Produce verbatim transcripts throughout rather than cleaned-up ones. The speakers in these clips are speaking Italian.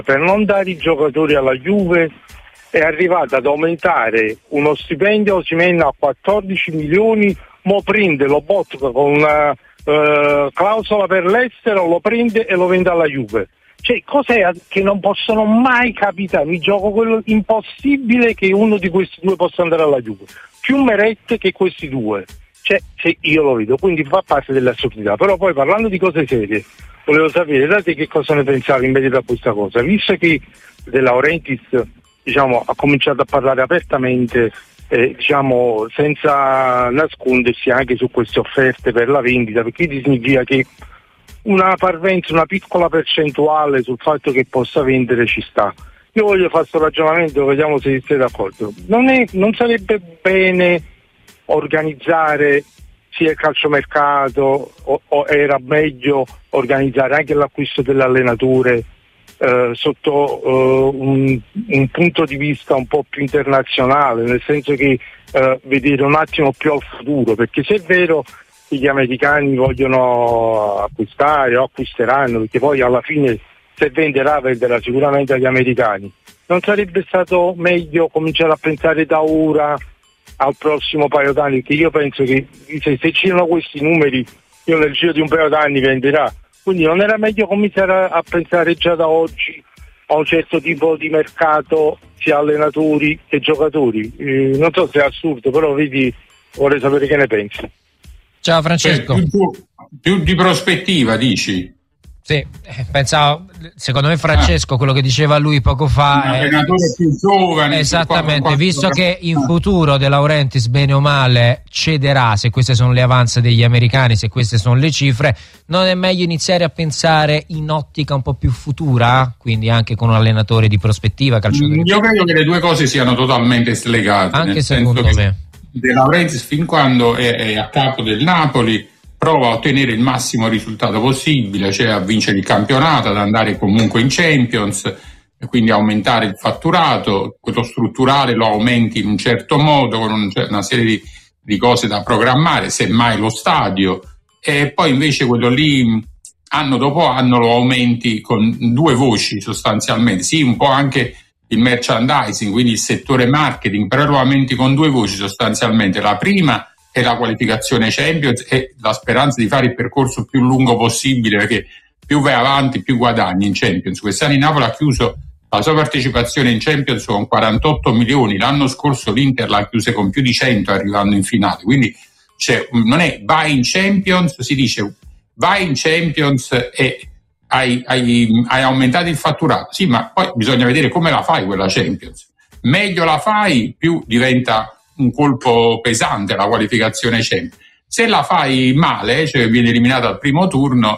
per non dare i giocatori alla Juve è arrivata ad aumentare uno stipendio Osimhen a quattordici milioni, mo prende, lo bottoca con una uh, clausola per l'estero, lo prende e lo vende alla Juve. Cioè, cos'è che non possono mai capitare? Mi gioco quello impossibile che uno di questi due possa andare alla Juve. Più Meret che questi due. Cioè, se io lo vedo, quindi fa parte dell'assurdità. Però poi, parlando di cose serie, volevo sapere da te che cosa ne pensavi in merito a questa cosa. Visto che De Laurentiis, diciamo, ha cominciato a parlare apertamente, eh, diciamo, senza nascondersi anche su queste offerte per la vendita, perché significa che una parvenza, una piccola percentuale sul fatto che possa vendere ci sta. Io voglio fare questo ragionamento, vediamo se siete d'accordo. Non, è, non sarebbe bene organizzare sia il calciomercato o, o era meglio organizzare anche l'acquisto delle allenature eh, sotto eh, un, un punto di vista un po' più internazionale, nel senso che eh, vedere un attimo più al futuro, perché se è vero che gli americani vogliono acquistare o acquisteranno, perché poi alla fine se venderà venderà sicuramente agli americani, non sarebbe stato meglio cominciare a pensare da ora al prossimo paio d'anni? Che io penso che se, se c'erano questi numeri io nel giro di un paio d'anni venderà, quindi non era meglio cominciare a, a pensare già da oggi a un certo tipo di mercato sia allenatori che giocatori? Eh, non so se è assurdo, però vedi, vorrei sapere che ne pensi. Ciao Francesco. Cioè, più, più di prospettiva dici? Sì, pensavo, secondo me Francesco, ah. quello che diceva lui poco fa, un allenatore è, più giovane, esattamente, quattro, visto quattro, che in futuro De Laurentiis bene o male cederà, se queste sono le avanze degli americani, se queste sono le cifre, non è meglio iniziare a pensare in ottica un po' più futura, quindi anche con un allenatore di prospettiva, calciatore? Io credo che le due cose siano totalmente slegate, anche secondo me. De Laurentiis, fin quando è, è a capo del Napoli, prova a ottenere il massimo risultato possibile, cioè a vincere il campionato, ad andare comunque in Champions, e quindi aumentare il fatturato. Quello strutturale lo aumenti in un certo modo, con un, cioè una serie di, di cose da programmare, semmai lo stadio, e poi invece quello lì anno dopo anno lo aumenti con due voci sostanzialmente, sì, un po' anche il merchandising, quindi il settore marketing, però lo aumenti con due voci sostanzialmente. La prima è la qualificazione Champions e la speranza di fare il percorso più lungo possibile, perché più vai avanti più guadagni in Champions. Quest'anno il Napoli ha chiuso la sua partecipazione in Champions con quarantotto milioni, l'anno scorso l'Inter l'ha chiusa con più di cento arrivando in finale, quindi cioè, non è vai in Champions, si dice vai in Champions e hai, hai, hai aumentato il fatturato, sì, ma poi bisogna vedere come la fai quella Champions. Meglio la fai, più diventa un colpo pesante la qualificazione Champions. Se la fai male, cioè viene eliminata al primo turno,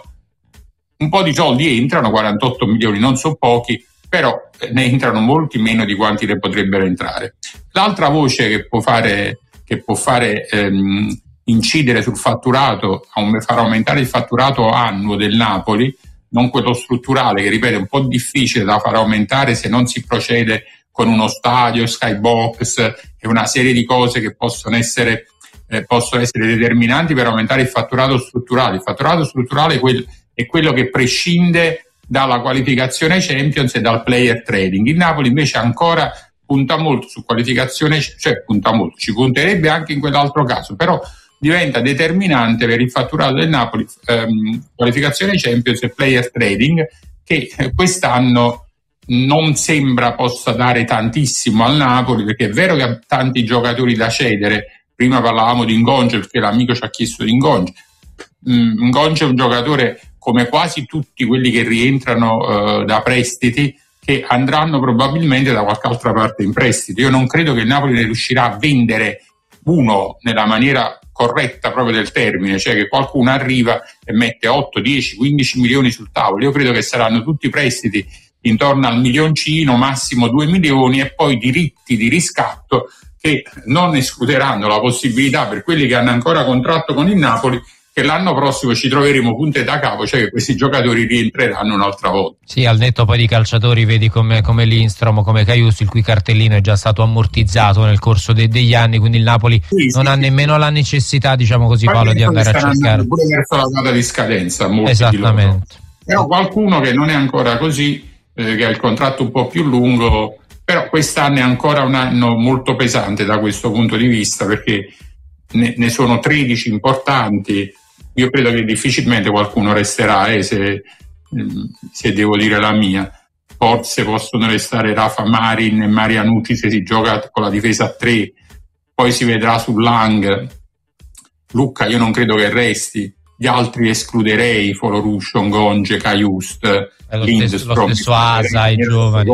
un po' di soldi entrano, quarantotto milioni non sono pochi, però ne entrano molti meno di quanti ne potrebbero entrare. L'altra voce che può fare, che può fare ehm, incidere sul fatturato, far aumentare il fatturato annuo del Napoli, non quello strutturale, che ripeto è un po' difficile da far aumentare se non si procede con uno stadio, skybox e una serie di cose che possono essere, eh, possono essere determinanti per aumentare il fatturato strutturale. Il fatturato strutturale è, quel, è quello che prescinde dalla qualificazione Champions e dal player trading. Il Napoli invece ancora punta molto su qualificazione, cioè punta molto, ci punterebbe anche in quell'altro caso, però diventa determinante per il fatturato del Napoli ehm, qualificazione Champions e player trading, che eh, quest'anno non sembra possa dare tantissimo al Napoli, perché è vero che ha tanti giocatori da cedere. Prima parlavamo di Ngonge, perché l'amico ci ha chiesto di Ngonge. Mm, Ngonge è un giocatore come quasi tutti quelli che rientrano uh, da prestiti, che andranno probabilmente da qualche altra parte in prestito. Io non credo che il Napoli ne riuscirà a vendere uno nella maniera corretta proprio del termine, cioè che qualcuno arriva e mette otto, dieci, quindici milioni sul tavolo. Io credo che saranno tutti prestiti intorno al milioncino, massimo due milioni, e poi diritti di riscatto che non escluderanno la possibilità per quelli che hanno ancora contratto con il Napoli che l'anno prossimo ci troveremo punte da capo, cioè che questi giocatori rientreranno un'altra volta. Sì, al netto poi di calciatori vedi come, come Lindstrom, come Karius, il cui cartellino è già stato ammortizzato nel corso de, degli anni, quindi il Napoli sì, non sì, ha sì. nemmeno la necessità, diciamo così, ma Paolo, di andare a cercare pure verso la data di scadenza molti esattamente. Però qualcuno che non è ancora così eh, che ha il contratto un po' più lungo, però quest'anno è ancora un anno molto pesante da questo punto di vista, perché ne, ne sono tredici importanti. Io credo che difficilmente qualcuno resterà, eh, se, se devo dire la mia. Forse possono restare Rafa Marin e Marianucci se si gioca con la difesa a tre, poi si vedrà su Lang. Lucca io non credo che resti, gli altri escluderei, Folorushon, Gonge, Cajuste, Lindstrom, lo stesso Asa, i giovani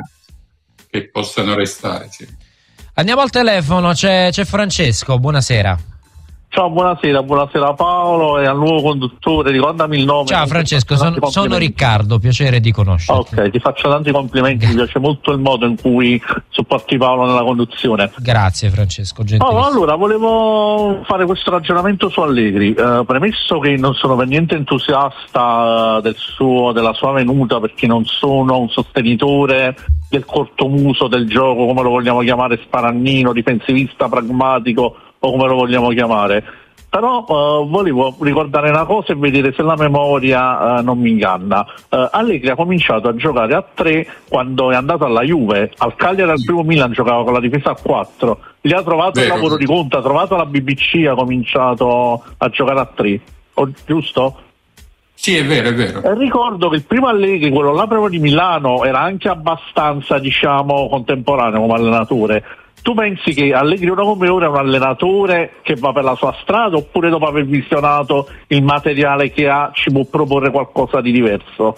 che possano restare, sì. Andiamo al telefono, c'è, c'è Francesco, buonasera. Ciao, buonasera, buonasera Paolo e al nuovo conduttore, ricordami il nome. Ciao Francesco, sono, sono Riccardo, piacere di conoscerti. Ok, ti faccio tanti complimenti, mi piace molto il modo in cui supporti Paolo nella conduzione. Grazie Francesco, gentilissimo. Paolo, allora, volevo fare questo ragionamento su Allegri, eh, premesso che non sono per niente entusiasta del suo, della sua venuta, perché non sono un sostenitore del cortomuso del gioco, come lo vogliamo chiamare, sparannino, difensivista, pragmatico, o come lo vogliamo chiamare, però uh, volevo ricordare una cosa e vedere se la memoria uh, non mi inganna. uh, Allegri ha cominciato a giocare a tre quando è andato alla Juve, al Cagliari al primo Milan giocava con la difesa a quattro, gli ha trovato Vero. il lavoro di conto, ha trovato la B B C, ha cominciato a giocare a tre, o, giusto? Sì, è vero, è vero. E ricordo che il primo Allegri, quello là proprio di Milano, era anche abbastanza, diciamo, contemporaneo come allenatore. Tu pensi che Allegri ora come ora è un allenatore che va per la sua strada, oppure dopo aver visionato il materiale che ha ci può proporre qualcosa di diverso?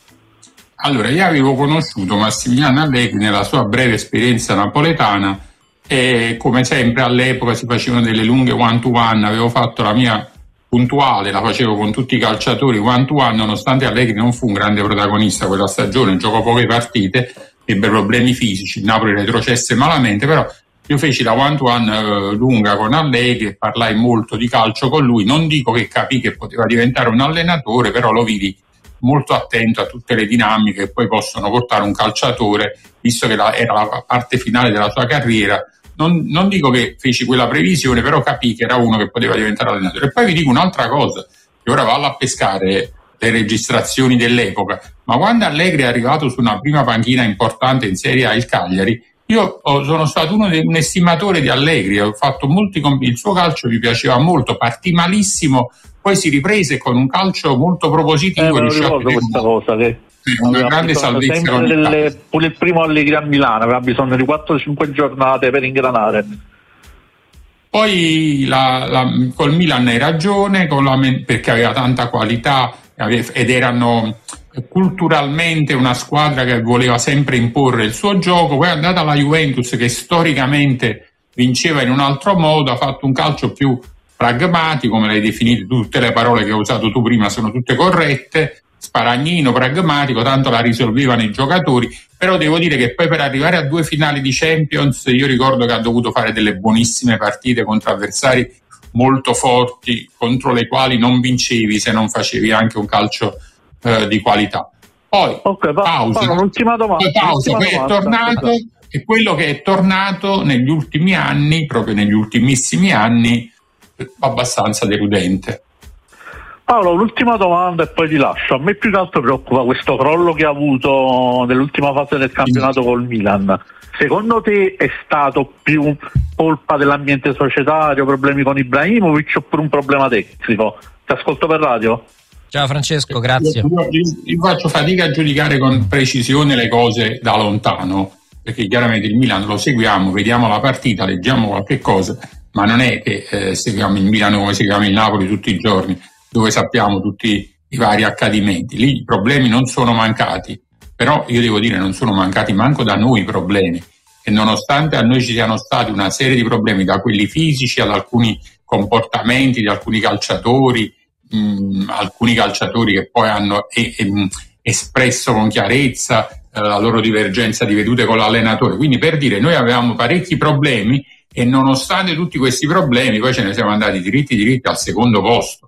Allora, io avevo conosciuto Massimiliano Allegri nella sua breve esperienza napoletana e come sempre all'epoca si facevano delle lunghe one to one, avevo fatto la mia puntuale, la facevo con tutti i calciatori one to one, nonostante Allegri non fu un grande protagonista quella stagione, giocò poche partite, ebbe problemi fisici, il Napoli retrocesse malamente, però io feci la one to one eh, lunga con Allegri e parlai molto di calcio con lui. Non dico che capì che poteva diventare un allenatore, però lo vidi molto attento a tutte le dinamiche che poi possono portare un calciatore, visto che la, era la parte finale della sua carriera. Non, non dico che feci quella previsione, però capì che era uno che poteva diventare allenatore. E poi vi dico un'altra cosa, che ora vado a pescare le registrazioni dell'epoca, ma quando Allegri è arrivato su una prima panchina importante in Serie A, il Cagliari, io ho, sono stato uno de, un estimatore di Allegri, ho fatto molti compiti, il suo calcio mi piaceva molto, partì malissimo, poi si riprese con un calcio molto propositivo. Eh, me lo ricordo questa cosa, che una grande salvezza delle, pure il primo Allegri a Milano aveva bisogno di quattro cinque giornate per ingranare. Poi la, la, col Milan hai ragione, con la, perché aveva tanta qualità ed erano culturalmente una squadra che voleva sempre imporre il suo gioco. Poi è andata alla Juventus, che storicamente vinceva in un altro modo, ha fatto un calcio più pragmatico, come l'hai definito, tutte le parole che hai usato tu prima sono tutte corrette, sparagnino, pragmatico, tanto la risolvevano i giocatori. Però devo dire che poi per arrivare a due finali di Champions io ricordo che ha dovuto fare delle buonissime partite contro avversari molto forti, contro le quali non vincevi se non facevi anche un calcio eh, di qualità. Poi okay, pausa, pa- un'ultima domanda, pausa, poi è tornato, e quello che è tornato negli ultimi anni, proprio negli ultimissimi anni, abbastanza deludente. Paolo, l'ultima domanda e poi ti lascio. A me più che altro preoccupa questo crollo che ha avuto nell'ultima fase del campionato sì. col Milan. Secondo te è stato più colpa dell'ambiente societario, problemi con Ibrahimovic, oppure un problema tecnico? Ti ascolto per radio. Ciao Francesco, grazie. Io, io, io faccio fatica a giudicare con precisione le cose da lontano, perché chiaramente il Milan lo seguiamo, vediamo la partita, leggiamo qualche cosa, ma non è che eh, seguiamo il Milan come seguiamo il Napoli tutti i giorni, dove sappiamo tutti i vari accadimenti. Lì i problemi non sono mancati, però io devo dire non sono mancati manco da noi i problemi, e nonostante a noi ci siano stati una serie di problemi, da quelli fisici ad alcuni comportamenti di alcuni calciatori, mh, alcuni calciatori che poi hanno e, e, mh, espresso con chiarezza eh, la loro divergenza di vedute con l'allenatore. Quindi, per dire, noi avevamo parecchi problemi e nonostante tutti questi problemi poi ce ne siamo andati diritti diritti al secondo posto.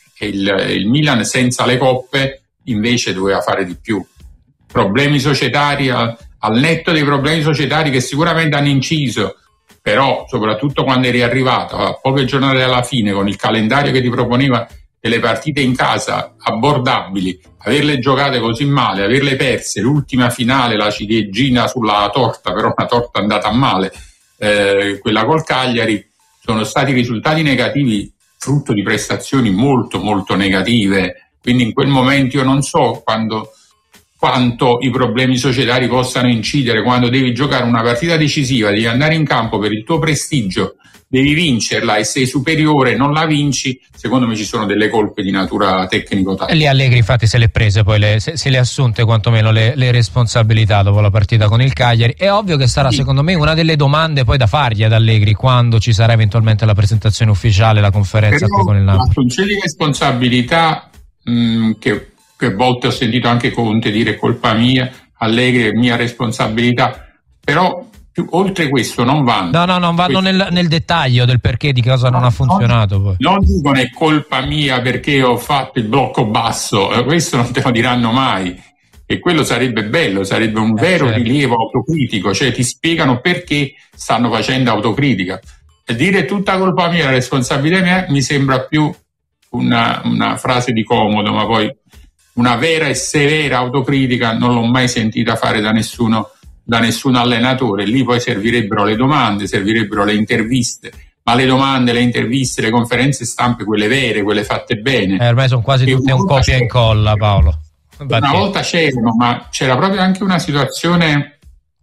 Il, il Milan senza le coppe invece doveva fare di più. Problemi societari, al, al netto dei problemi societari che sicuramente hanno inciso, però soprattutto quando eri arrivato a poche giornate dalla fine con il calendario che ti proponeva delle partite in casa abbordabili, averle giocate così male, averle perse, l'ultima finale, la ciliegina sulla torta, però una torta andata a male, eh, quella col Cagliari, sono stati risultati negativi frutto di prestazioni molto molto negative, quindi in quel momento io non so quando, quanto i problemi societari possano incidere quando devi giocare una partita decisiva, devi andare in campo per il tuo prestigio, devi vincerla e sei superiore, non la vinci, secondo me ci sono delle colpe di natura tecnico-tattica. E lì Allegri infatti se le prese, poi le, se, se le assunte quantomeno le, le responsabilità dopo la partita con il Cagliari. È ovvio che sarà sì. secondo me una delle domande poi da fargli ad Allegri quando ci sarà eventualmente la presentazione ufficiale, la conferenza qui con il Napoli. L'assunzione di responsabilità mh, che, che a volte ho sentito anche Conte dire colpa mia, Allegri è mia responsabilità, però più, oltre questo non vanno. No, no, non vanno nel, nel dettaglio del perché, di cosa no, non ha funzionato. Non, poi. non dicono è colpa mia perché ho fatto il blocco basso, questo non te lo diranno mai. E quello sarebbe bello, sarebbe un eh, vero certo. rilievo autocritico, cioè ti spiegano perché stanno facendo autocritica. E dire tutta colpa mia, la responsabilità mia, mi sembra più una, una frase di comodo, ma poi una vera e severa autocritica non l'ho mai sentita fare da nessuno da nessun allenatore. Lì poi servirebbero le domande, servirebbero le interviste, ma le domande, le interviste, le conferenze stampe, quelle vere, quelle fatte bene, eh, ormai sono quasi tutte un copia e incolla, Paolo. Una Battì. volta c'erano, ma c'era proprio anche una situazione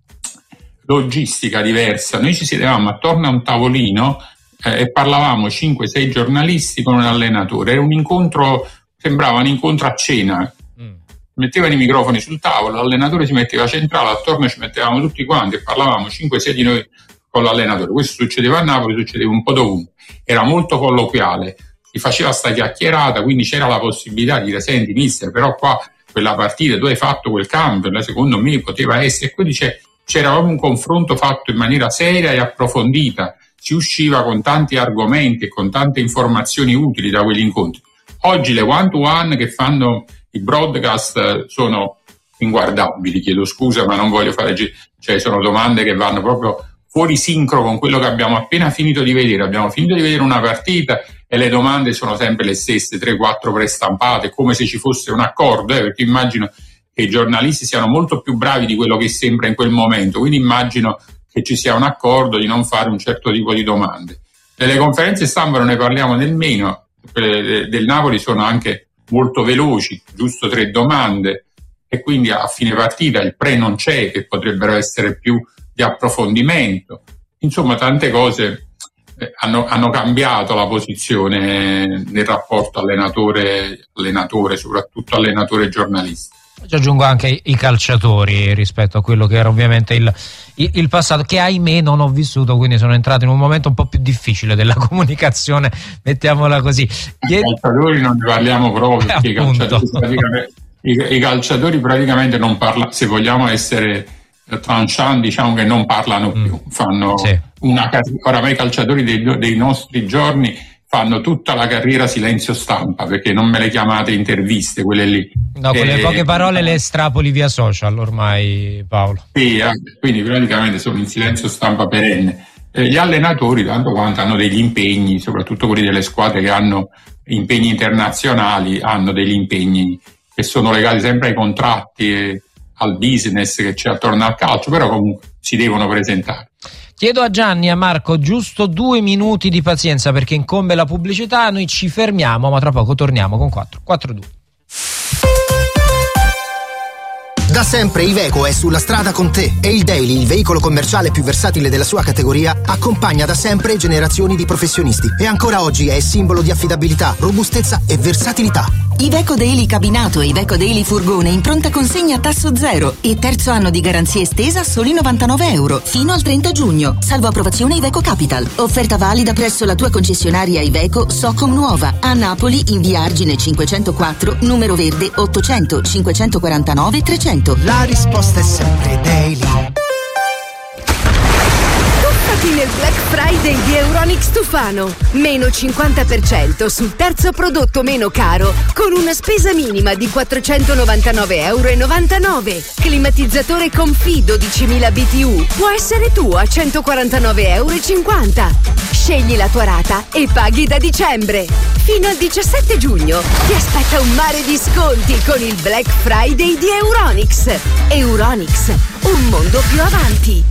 logistica diversa. Noi ci sedevamo attorno a un tavolino eh, e parlavamo cinque sei giornalisti con un allenatore, era un incontro, sembrava un incontro a cena. Mettevano i microfoni sul tavolo, l'allenatore si metteva centrale, attorno ci mettevamo tutti quanti e parlavamo cinque sei di noi con l'allenatore. Questo succedeva a Napoli, succedeva un po' dovunque, era molto colloquiale, si faceva sta chiacchierata, quindi c'era la possibilità di dire senti mister, però qua quella partita tu hai fatto quel cambio, secondo me poteva essere, e quindi c'era proprio un confronto fatto in maniera seria e approfondita, si usciva con tanti argomenti e con tante informazioni utili da quegli incontri. Oggi le one to one che fanno i broadcast sono inguardabili, chiedo scusa ma non voglio fare, cioè sono domande che vanno proprio fuori sincro con quello che abbiamo appena finito di vedere. Abbiamo finito di vedere una partita e le domande sono sempre le stesse, tre quattro prestampate, come se ci fosse un accordo, eh, perché immagino che i giornalisti siano molto più bravi di quello che sembra in quel momento, quindi immagino che ci sia un accordo di non fare un certo tipo di domande. Nelle conferenze stampa non ne parliamo nemmeno, quelle del Napoli sono anche molto veloci, giusto tre domande, e quindi a fine partita il pre non c'è, che potrebbero essere più di approfondimento. Insomma, tante cose eh, hanno, hanno cambiato la posizione nel rapporto allenatore, allenatore, soprattutto allenatore giornalista. Ci aggiungo anche i calciatori rispetto a quello che era ovviamente il, il, il passato, che ahimè non ho vissuto, quindi sono entrato in un momento un po' più difficile della comunicazione, mettiamola così. I calciatori non ne parliamo proprio, perché i calciatori, praticamente, i, i calciatori praticamente non parlano, se vogliamo essere tranchant, diciamo che non parlano più, mm. fanno sì. una oramai i calciatori dei, dei nostri giorni fanno tutta la carriera silenzio stampa, perché non me le chiamate interviste quelle lì. No, quelle eh, poche parole le estrapoli via social ormai, Paolo. Sì, eh, quindi praticamente sono in silenzio stampa perenne. Eh, gli allenatori, tanto quanto hanno degli impegni, soprattutto quelli delle squadre che hanno impegni internazionali, hanno degli impegni che sono legati sempre ai contratti e al business che c'è attorno al calcio, però comunque si devono presentare. Chiedo a Gianni e a Marco giusto due minuti di pazienza perché incombe la pubblicità, noi ci fermiamo ma tra poco torniamo con quattro quattro due. Da sempre Iveco è sulla strada con te e il Daily, il veicolo commerciale più versatile della sua categoria, accompagna da sempre generazioni di professionisti e ancora oggi è simbolo di affidabilità, robustezza e versatilità. Iveco Daily cabinato e Iveco Daily furgone in pronta consegna a tasso zero e terzo anno di garanzia estesa a soli novantanove euro fino al trenta giugno, salvo approvazione Iveco Capital. Offerta valida presso la tua concessionaria Iveco Socom Nuova a Napoli in via Argine cinquecentoquattro, numero verde ottocento cinquecentoquarantanove trecento. La risposta è sempre Daily. Tuffati nel Black Friday di Euronics Tufano. Meno cinquanta per cento sul terzo prodotto meno caro, con una spesa minima di quattrocentonovantanove virgola novantanove euro. Climatizzatore Confi dodicimila B T U può essere tuo a centoquarantanove virgola cinquanta euro. Scegli la tua rata e paghi da dicembre. Fino al diciassette giugno ti aspetta un mare di sconti con il Black Friday di Euronics. Euronics, un mondo più avanti.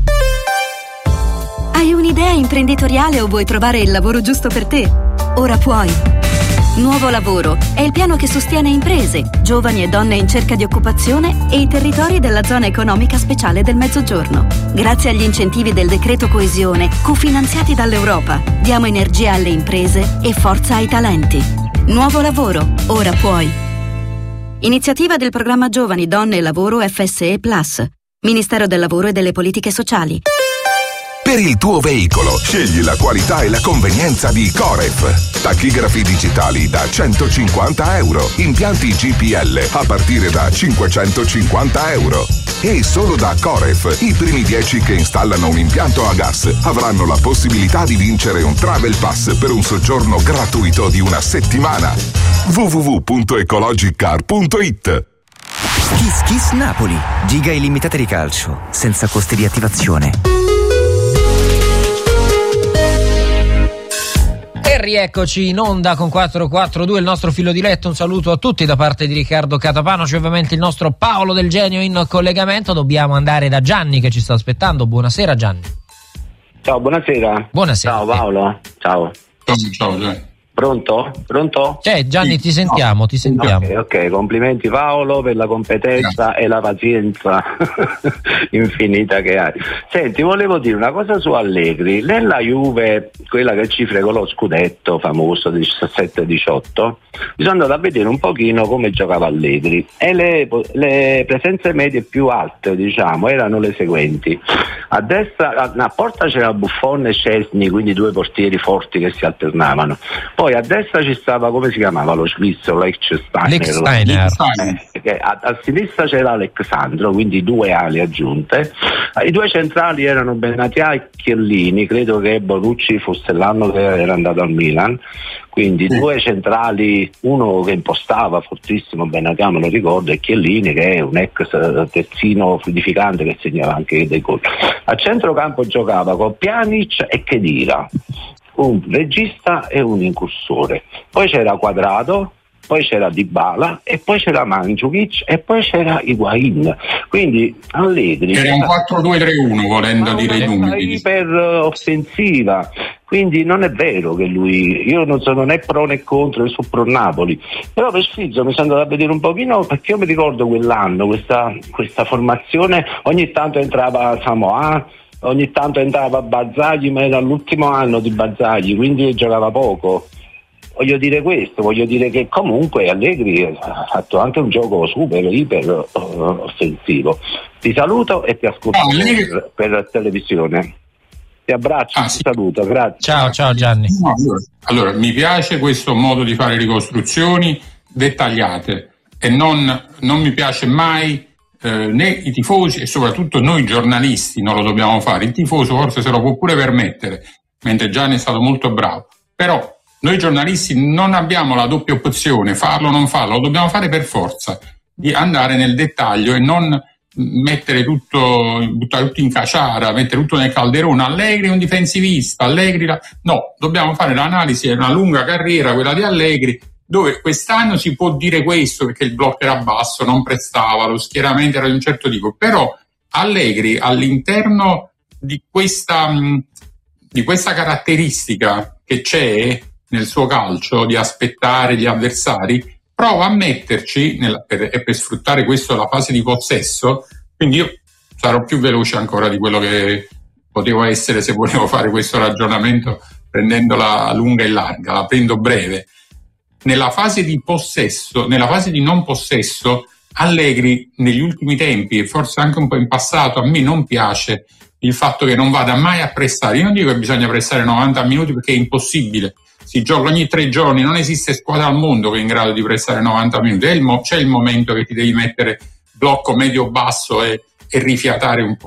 Hai un'idea imprenditoriale o vuoi trovare il lavoro giusto per te? Ora puoi. Nuovo Lavoro è il piano che sostiene imprese, giovani e donne in cerca di occupazione e i territori della zona economica speciale del Mezzogiorno. Grazie agli incentivi del decreto coesione, cofinanziati dall'Europa, diamo energia alle imprese e forza ai talenti. Nuovo Lavoro, ora puoi. Iniziativa del programma Giovani, Donne e Lavoro F S E Plus, Ministero del Lavoro e delle Politiche Sociali. Per il tuo veicolo, scegli la qualità e la convenienza di Coref. Tachigrafi digitali da centocinquanta euro. Impianti G P L a partire da cinquecentocinquanta euro. E solo da Coref, i primi dieci che installano un impianto a gas avranno la possibilità di vincere un Travel Pass per un soggiorno gratuito di una settimana. w w w punto ecologicar punto it. Kiss Kiss Napoli. Giga illimitate di calcio, senza costi di attivazione. E rieccoci in onda con quattro quattro due, il nostro filo diretto. Un saluto a tutti da parte di Riccardo Catapano. C'è ovviamente il nostro Paolo Del Genio in collegamento. Dobbiamo andare da Gianni che ci sta aspettando. Buonasera Gianni. Ciao, buonasera. Buonasera. Ciao Paolo. Ciao. Ciao, ciao Gianni. Pronto? Pronto? Cioè, Gianni, ti sentiamo, ti sentiamo. Ok, ok, complimenti Paolo per la competenza e la pazienza infinita che hai. Senti, volevo dire una cosa su Allegri. Nella Juve, quella che ci fregò lo scudetto famoso diciassette diciotto, bisogna andare a vedere un pochino come giocava Allegri. E le, le presenze medie più alte, diciamo, erano le seguenti. A destra, a, a porta c'era Buffon e Szczesny, quindi due portieri forti che si alternavano. Poi a destra ci stava, come si chiamava lo svizzero, Lichtsteiner, eh, a, a sinistra c'era Alexandro, quindi due ali aggiunte. I due centrali erano Benatia e Chiellini, credo che Bonucci fosse l'anno che era andato al Milan, quindi sì. Due centrali, uno che impostava fortissimo, Benatia me lo ricordo, e Chiellini che è un ex terzino fluidificante che segnava anche dei gol. A centrocampo giocava con Pjanic e Khedira, un regista e un incursore. Poi c'era Quadrado, poi c'era Dybala e poi c'era Mandzukic e poi c'era Higuain. Quindi Allegri era un quattro due tre uno, volendo dire i numeri, iper offensiva. Quindi non è vero che lui, io non sono né pro né contro il pro Napoli, però per sfizio mi sono andato a vedere un pochino, perché io mi ricordo quell'anno questa, questa formazione, ogni tanto entrava Samoa, ogni tanto entrava Bazzagli, ma era l'ultimo anno di Bazzagli, quindi giocava poco. Voglio dire questo, voglio dire che comunque Allegri ha fatto anche un gioco super, iper uh, offensivo. Ti saluto e ti ascolto oh, per, per televisione. Ti abbraccio, ah, ti sì. saluto, grazie. Ciao, ciao Gianni. No, allora, allora, mi piace questo modo di fare ricostruzioni dettagliate e non, non mi piace mai Eh, né i tifosi e soprattutto noi giornalisti non lo dobbiamo fare. Il tifoso forse se lo può pure permettere, mentre Gianni è stato molto bravo, però noi giornalisti non abbiamo la doppia opzione, farlo o non farlo, lo dobbiamo fare per forza, di andare nel dettaglio e non mettere tutto, buttare tutto in caciara, mettere tutto nel calderone. Allegri è un difensivista, Allegri la... no, dobbiamo fare l'analisi, è una lunga carriera quella di Allegri, dove quest'anno si può dire questo perché il blocco era basso, non prestava, lo schieramento era di un certo tipo, però Allegri all'interno di questa, di questa caratteristica che c'è nel suo calcio di aspettare gli avversari, prova a metterci, nella, per, e per sfruttare questo la fase di possesso, quindi io sarò più veloce ancora di quello che potevo essere se volevo fare questo ragionamento prendendola lunga e larga, la prendo breve. Nella fase di possesso, nella fase di non possesso, Allegri negli ultimi tempi e forse anche un po' in passato, a me non piace il fatto che non vada mai a prestare. Io non dico che bisogna prestare novanta minuti perché è impossibile, si gioca ogni tre giorni, non esiste squadra al mondo che è in grado di prestare novanta minuti, è il mo- c'è il momento che ti devi mettere blocco medio-basso e, e rifiatare un po'.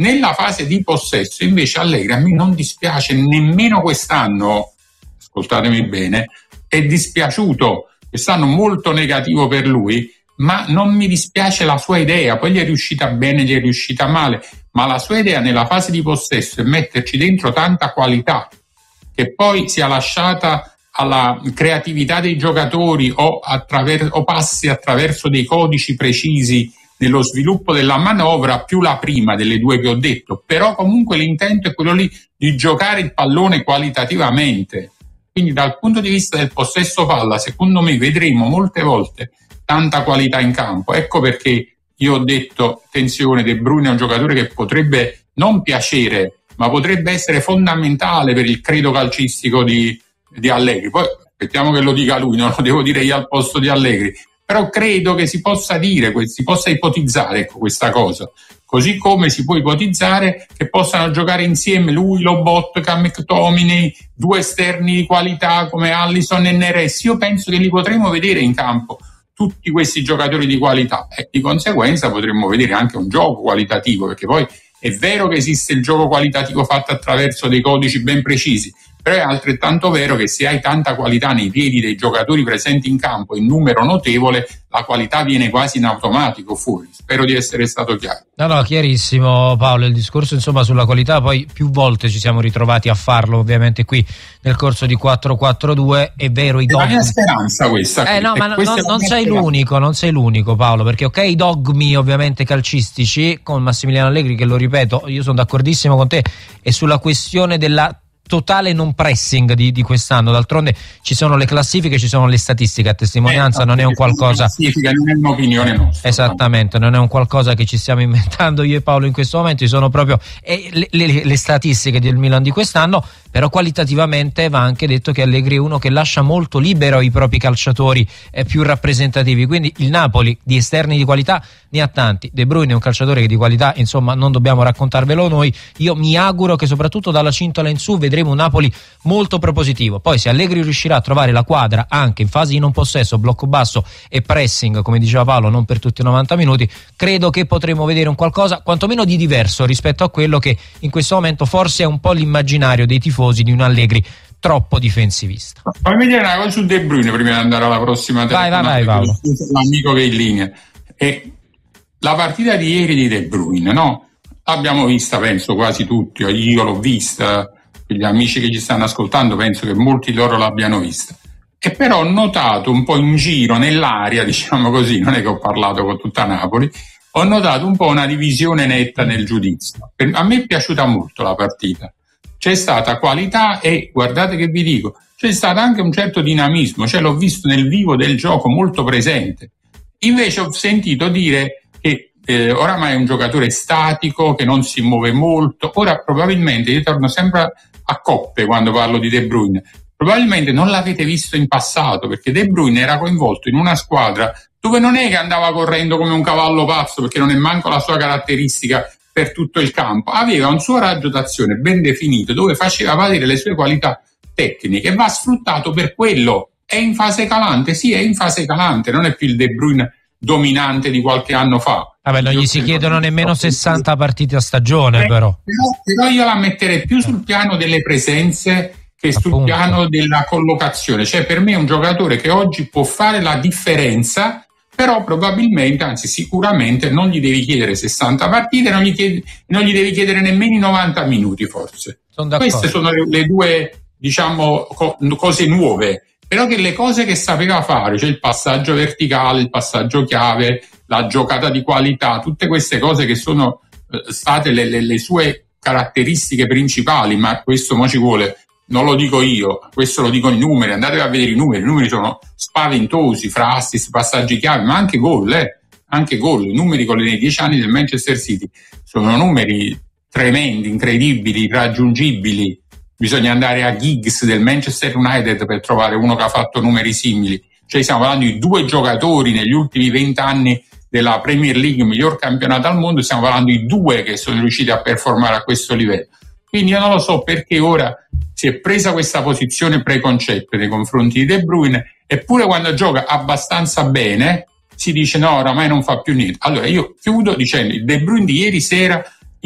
Nella fase di possesso invece Allegri a me non dispiace nemmeno quest'anno, ascoltatemi bene, è dispiaciuto, quest'anno molto negativo per lui, ma non mi dispiace la sua idea, poi gli è riuscita bene, gli è riuscita male, ma la sua idea nella fase di possesso è metterci dentro tanta qualità che poi sia lasciata alla creatività dei giocatori o, attraver- o passi attraverso dei codici precisi nello sviluppo della manovra, più la prima delle due che ho detto, però comunque l'intento è quello lì di giocare il pallone qualitativamente. Quindi dal punto di vista del possesso palla, secondo me vedremo molte volte tanta qualità in campo. Ecco perché io ho detto, attenzione, De Bruyne è un giocatore che potrebbe non piacere, ma potrebbe essere fondamentale per il credo calcistico di, di Allegri. Poi aspettiamo che lo dica lui, non lo devo dire io al posto di Allegri. Però credo che si possa dire, si possa ipotizzare ecco, questa cosa, così come si può ipotizzare che possano giocare insieme lui, Lobotka, McTominay, due esterni di qualità come Alisson e Neres. Io penso che li potremo vedere in campo, tutti questi giocatori di qualità, e di conseguenza potremmo vedere anche un gioco qualitativo, perché poi è vero che esiste il gioco qualitativo fatto attraverso dei codici ben precisi, però è altrettanto vero che se hai tanta qualità nei piedi dei giocatori presenti in campo in numero notevole, la qualità viene quasi in automatico fuori. Spero di essere stato chiaro. No, no, chiarissimo Paolo, il discorso insomma sulla qualità, poi più volte ci siamo ritrovati a farlo ovviamente qui nel corso di quattro quattro due, è vero i dogmi. È la mia speranza questa. Eh no, ma no, non, non sei speranza. l'unico, non sei l'unico Paolo, perché ok i dogmi ovviamente calcistici, con Massimiliano Allegri che lo ripeto, io sono d'accordissimo con te, e sulla questione della totale non pressing di, di quest'anno. D'altronde ci sono le classifiche, ci sono le statistiche a testimonianza, eh, non è un qualcosa, classifica non è un'opinione nostra, esattamente, non è un qualcosa che ci stiamo inventando io e Paolo in questo momento, ci sono proprio eh, le, le, le statistiche del Milan di quest'anno. Però qualitativamente va anche detto che Allegri è uno che lascia molto libero i propri calciatori eh, più rappresentativi, quindi il Napoli di esterni di qualità ne ha tanti. De Bruyne è un calciatore che di qualità insomma non dobbiamo raccontarvelo noi. Io mi auguro che soprattutto dalla cintola in su vedremo un Napoli molto propositivo. Poi se Allegri riuscirà a trovare la quadra anche in fase di non possesso, blocco basso e pressing, come diceva Paolo, non per tutti i novanta minuti, credo che potremo vedere un qualcosa quantomeno di diverso rispetto a quello che in questo momento forse è un po' l'immaginario dei tifosi di un Allegri troppo difensivista. Fammi dire una cosa su De Bruyne prima di andare alla prossima telefonata. Vai, vai, vai, Paolo. L'amico che è in linea. E la partita di ieri di De Bruyne, no? L'abbiamo vista, penso, quasi tutti. Io l'ho vista, gli amici che ci stanno ascoltando penso che molti loro l'abbiano vista. E però ho notato un po' in giro, nell'aria, diciamo così, non è che ho parlato con tutta Napoli, ho notato un po' una divisione netta nel giudizio. A me è piaciuta molto la partita. C'è stata qualità e, guardate che vi dico, c'è stato anche un certo dinamismo, cioè l'ho visto nel vivo del gioco molto presente. Invece ho sentito dire che eh, oramai è un giocatore statico, che non si muove molto. Ora probabilmente, io torno sempre a coppe quando parlo di De Bruyne, probabilmente non l'avete visto in passato, perché De Bruyne era coinvolto in una squadra dove non è che andava correndo come un cavallo pazzo, perché non è manco la sua caratteristica per tutto il campo, aveva un suo raggio d'azione ben definito dove faceva valere le sue qualità tecniche e va sfruttato per quello. È in fase calante, sì, è in fase calante, non è più il De Bruyne dominante di qualche anno fa. Vabbè, non gli si chiedono nemmeno sessanta partite a stagione, eh, però. però. Però io la metterei più sul piano delle presenze che sul Appunto. piano della collocazione. Cioè, per me è un giocatore che oggi può fare la differenza, però probabilmente, anzi sicuramente, non gli devi chiedere sessanta partite, non gli, chiedi, non gli devi chiedere nemmeno i novanta minuti forse. Sono Queste sono le, le due, diciamo, co- cose nuove, però che le cose che sapeva fare, cioè il passaggio verticale, il passaggio chiave, la giocata di qualità, tutte queste cose che sono eh, state le, le, le sue caratteristiche principali, ma questo mo ci vuole. Non lo dico io, questo lo dicono i numeri, andate a vedere i numeri, i numeri sono spaventosi, fra assist, passaggi chiave, ma anche gol, eh? anche gol, i numeri con nei dieci anni del Manchester City sono numeri tremendi, incredibili, irraggiungibili. Bisogna andare a Giggs del Manchester United per trovare uno che ha fatto numeri simili. Cioè stiamo parlando di due giocatori negli ultimi vent'anni della Premier League, miglior campionato al mondo, stiamo parlando di due che sono riusciti a performare a questo livello. Quindi io non lo so perché ora si è presa questa posizione preconcetta nei confronti di De Bruyne, eppure quando gioca abbastanza bene si dice no, oramai non fa più niente. Allora io chiudo dicendo il De Bruyne di ieri sera, io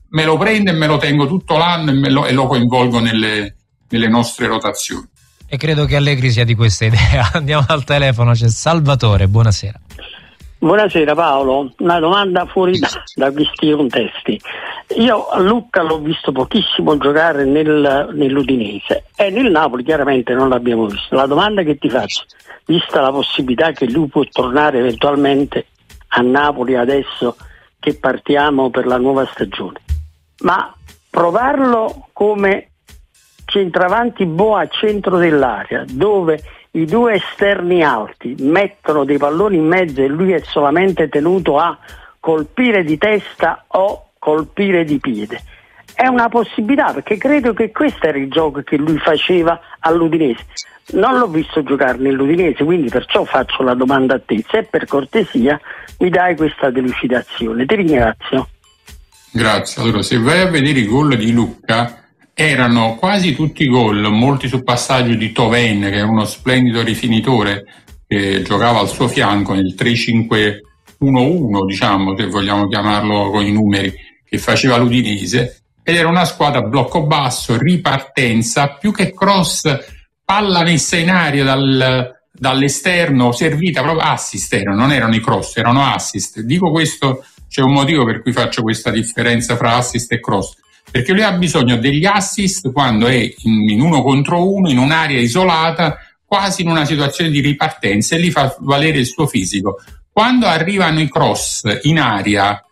me lo prendo e me lo tengo tutto l'anno e, me lo, e lo coinvolgo nelle, nelle nostre rotazioni. E credo che Allegri sia di questa idea. Andiamo al telefono, c'è Salvatore, buonasera. Buonasera Paolo, una domanda fuori da, da questi contesti. Io a Lucca l'ho visto pochissimo giocare nel, nell'Udinese e nel Napoli chiaramente non l'abbiamo visto. La domanda che ti faccio, vista la possibilità che lui può tornare eventualmente a Napoli adesso che partiamo per la nuova stagione, ma provarlo come centravanti boa a centro dell'area, dove i due esterni alti mettono dei palloni in mezzo e lui è solamente tenuto a colpire di testa o colpire di piede. È una possibilità, perché credo che questo era il gioco che lui faceva all'Udinese. Non l'ho visto giocare nell'Udinese, quindi perciò faccio la domanda a te. Se per cortesia mi dai questa delucidazione. Ti ringrazio. Grazie. Allora, se vai a vedere i gol di Lucca, erano quasi tutti gol, molti su passaggio di Toven, che è uno splendido rifinitore che giocava al suo fianco nel tre cinque uno uno, diciamo, se vogliamo chiamarlo con i numeri, che faceva l'Udinese, ed era una squadra a blocco basso, ripartenza, più che cross, palla messa in aria dal, dall'esterno, servita proprio assist, erano, non erano i cross, erano assist. Dico questo, c'è un motivo per cui faccio questa differenza fra assist e cross, perché lui ha bisogno degli assist quando è in, in uno contro uno, in un'area isolata, quasi in una situazione di ripartenza, e lì fa valere il suo fisico. Quando arrivano i cross in area,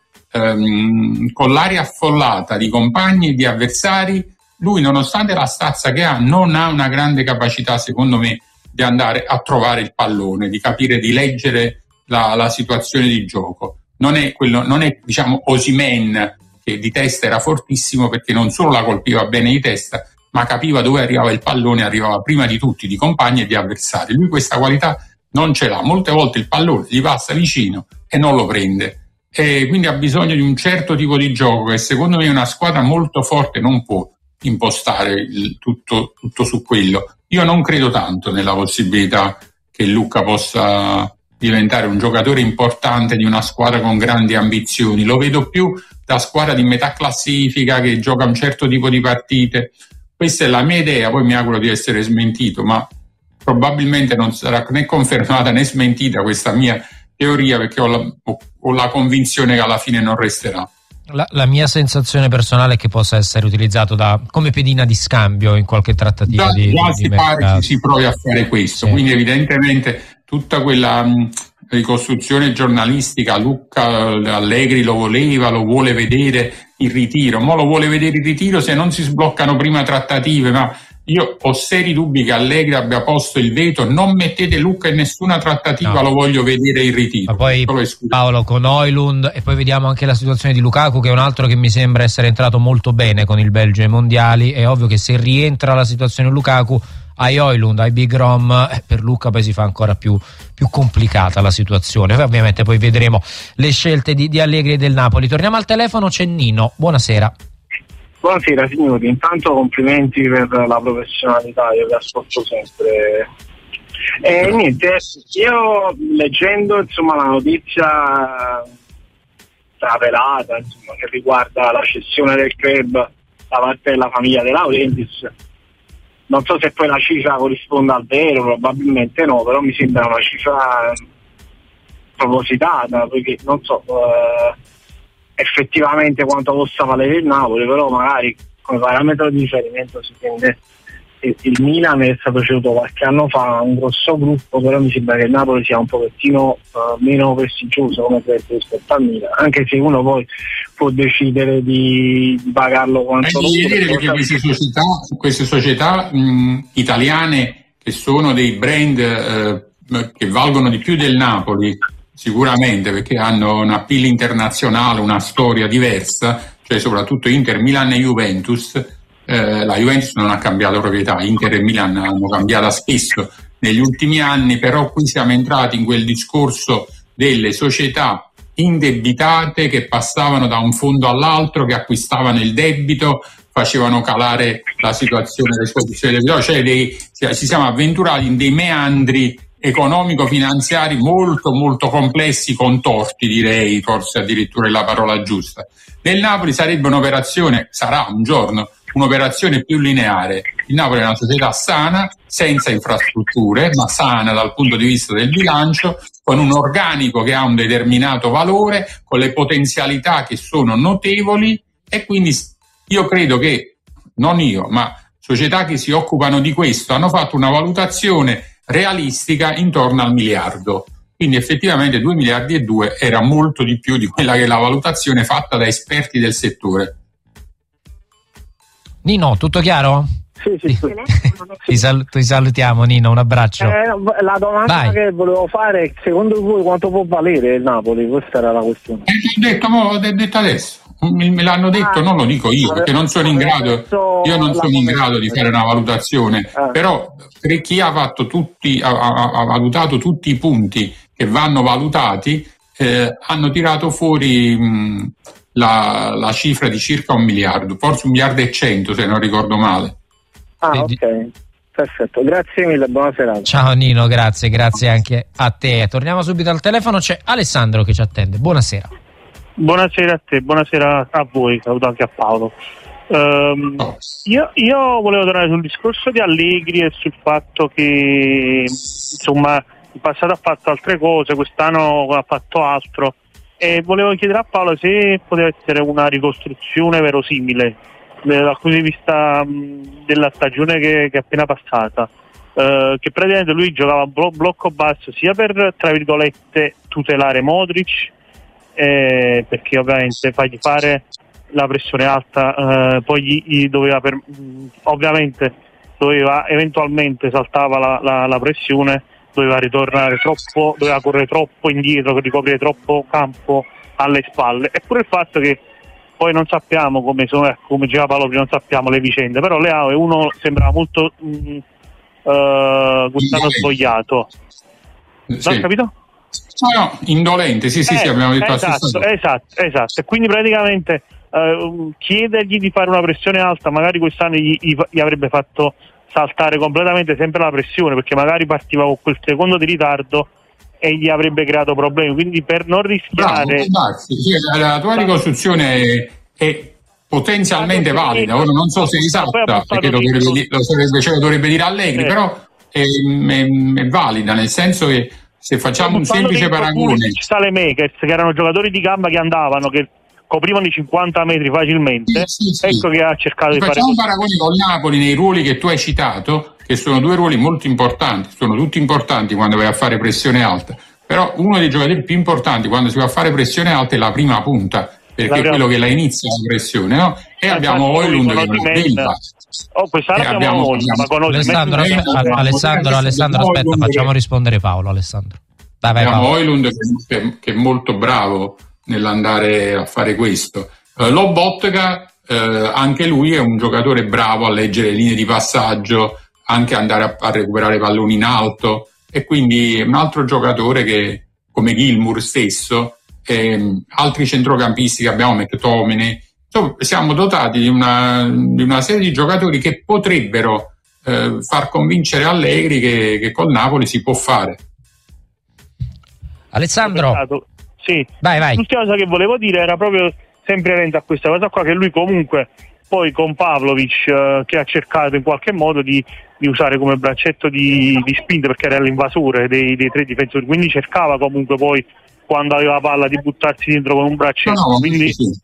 ehm, con l'area affollata di compagni e di avversari, lui, nonostante la stazza che ha, non ha una grande capacità, secondo me, di andare a trovare il pallone, di capire, di leggere la, la situazione di gioco. Non è quello, non è, diciamo, Osimhen, che di testa era fortissimo, perché non solo la colpiva bene di testa, ma capiva dove arrivava il pallone, arrivava prima di tutti di compagni e di avversari. Lui questa qualità non ce l'ha, molte volte il pallone gli passa vicino e non lo prende, e quindi ha bisogno di un certo tipo di gioco che secondo me una squadra molto forte non può impostare il tutto, tutto su quello. Io non credo tanto nella possibilità che Lucca possa diventare un giocatore importante di una squadra con grandi ambizioni, lo vedo più da squadra di metà classifica che gioca un certo tipo di partite. Questa è la mia idea, poi mi auguro di essere smentito, ma probabilmente non sarà né confermata né smentita questa mia teoria, perché ho la, ho la convinzione che alla fine non resterà. La, la mia sensazione personale è che possa essere utilizzato da, come pedina di scambio in qualche trattativa già, di, già di si mercato. pare che si provi a fare questo, sì. Quindi evidentemente tutta quella mh, ricostruzione giornalistica, Lucca Allegri lo voleva, lo vuole vedere il ritiro, mo lo vuole vedere il ritiro se non si sbloccano prima trattative, ma io ho seri dubbi che Allegri abbia posto il veto, non mettete Lucca in nessuna trattativa, no. Lo voglio vedere il ritiro. Ma poi Paolo, con Højlund, e poi vediamo anche la situazione di Lukaku, che è un altro che mi sembra essere entrato molto bene con il Belgio ai mondiali. È ovvio che se rientra la situazione Lukaku, ai Højlund, ai Big Rom, eh, per Lucca poi si fa ancora più, più complicata la situazione. Ovviamente poi vedremo le scelte di, di Allegri e del Napoli. Torniamo al telefono, c'è Nino, buonasera. Buonasera signori, intanto complimenti per la professionalità, io vi ascolto sempre. E niente, io leggendo insomma la notizia travelata insomma, che riguarda la cessione del club da parte della famiglia De Laurentiis, non so se poi la cifra corrisponda al vero, probabilmente no, però mi sembra una cifra propositata, perché non so eh, effettivamente quanto possa valere il Napoli, però magari come parametro di riferimento si prende il, il Milan, è stato ceduto qualche anno fa, un grosso gruppo, però mi sembra che il Napoli sia un pochettino uh, meno prestigioso come club rispetto al Milan, anche se uno poi può decidere di, di pagarlo quanto vuole. Dire perché queste società, queste società mh, italiane che sono dei brand eh, che valgono di più del Napoli, sicuramente perché hanno un appeal internazionale, una storia diversa, cioè soprattutto Inter, Milan e Juventus. Eh, la Juventus non ha cambiato proprietà, Inter e Milan hanno cambiata spesso negli ultimi anni, però qui siamo entrati in quel discorso delle società indebitate che passavano da un fondo all'altro, che acquistavano il debito, facevano calare la situazione delle situazioni del debito, cioè dei, ci siamo avventurati in dei meandri economico-finanziari molto molto complessi, contorti direi, forse addirittura è la parola giusta. Nel Napoli sarebbe un'operazione, sarà un giorno, un'operazione più lineare. Il Napoli è una società sana, senza infrastrutture, ma sana dal punto di vista del bilancio, con un organico che ha un determinato valore, con le potenzialità che sono notevoli, e quindi io credo che, non io, ma società che si occupano di questo hanno fatto una valutazione realistica intorno al miliardo. Quindi effettivamente due miliardi e due era molto di più di quella che è la valutazione fatta da esperti del settore. Nino, tutto chiaro? Sì, sì, sì. Ti, sal- ti salutiamo Nino, un abbraccio. Eh, la domanda Vai. che volevo fare è: secondo voi quanto può valere il Napoli? Questa era la questione. Eh, ho detto, mo, l'ho detto adesso. Me l'hanno detto, ah, non lo dico io, perché non sono in grado, io non sono in grado di fare una valutazione, ah. però per chi ha fatto tutti, ha, ha, ha valutato tutti i punti che vanno valutati, eh, hanno tirato fuori mh, la, la cifra di circa un miliardo, forse un miliardo e cento se non ricordo male. Ah, ok, perfetto, grazie mille, buona serata. Ciao Nino, grazie, grazie anche a te. Torniamo subito al telefono, c'è Alessandro che ci attende. Buonasera. Buonasera a te, buonasera a voi, saluto anche a Paolo. Um, io, io volevo tornare sul discorso di Allegri e sul fatto che insomma in passato ha fatto altre cose, quest'anno ha fatto altro, e volevo chiedere a Paolo se poteva essere una ricostruzione verosimile dal punto di vista mh, della stagione che, che è appena passata, uh, che praticamente lui giocava blo- blocco basso sia per, tra virgolette, tutelare Modric, Eh, perché ovviamente fagli fare la pressione alta, eh, poi gli, gli doveva per, mh, ovviamente doveva eventualmente saltava la, la, la pressione, doveva ritornare troppo, doveva correre troppo indietro, ricoprire troppo campo alle spalle, eppure il fatto che poi non sappiamo come sono, come diceva Paolo prima, non sappiamo le vicende, però Leao è uno, sembrava molto mh, uh, quest'anno svogliato, sì. Non ho capito? No, no, indolente, sì, sì, eh, sì, abbiamo detto esatto, la stessa cosa. Esatto, esatto. E quindi praticamente uh, chiedergli di fare una pressione alta, magari quest'anno gli, gli, gli avrebbe fatto saltare completamente sempre la pressione, perché magari partiva con quel secondo di ritardo e gli avrebbe creato problemi. Quindi per non rischiare... Bravo, sì, la tua ricostruzione è, è potenzialmente valida, ora non so se è esatta, perché lo dovrebbe, lo dovrebbe, cioè, lo dovrebbe dire Allegri, sì. Però è, è, è valida, nel senso che se facciamo un semplice paragone, Saelemaekers, che erano giocatori di gamba che andavano, che coprivano i cinquanta metri facilmente, sì, sì, ecco sì. Che ha cercato di fare. Facciamo un paragone con Napoli nei ruoli che tu hai citato, che sono due ruoli molto importanti, sono tutti importanti quando vai a fare pressione alta, però uno dei giocatori più importanti quando si va a fare pressione alta è la prima punta, perché è quello che la inizia la pressione, no? E eh, abbiamo Højlund che non bella. Oh, quest'anno abbiamo, abbiamo, ma con Alessandro, aspetta, Alessandro, Alessandro, aspetta, facciamo rispondere Paolo. Alessandro, vai, vai, abbiamo Højlund che, che è molto bravo nell'andare a fare questo. Uh, Lobotka, uh, anche lui è un giocatore bravo a leggere le linee di passaggio, anche andare a, a recuperare palloni in alto, e quindi un altro giocatore che, come Gilmour stesso, ehm, altri centrocampisti che abbiamo, McTominay. Insomma, siamo dotati di una, di una serie di giocatori che potrebbero eh, far convincere Allegri che, che col Napoli si può fare. Alessandro, sì, vai, vai. L'ultima cosa che volevo dire era proprio sempre inerente a questa cosa qua, che lui comunque poi con Pavlovic eh, che ha cercato in qualche modo di, di usare come braccetto di, di spinta, perché era l'invasore dei, dei tre difensori, quindi cercava comunque poi quando aveva la palla di buttarsi dentro con un braccetto, no, no, quindi sì.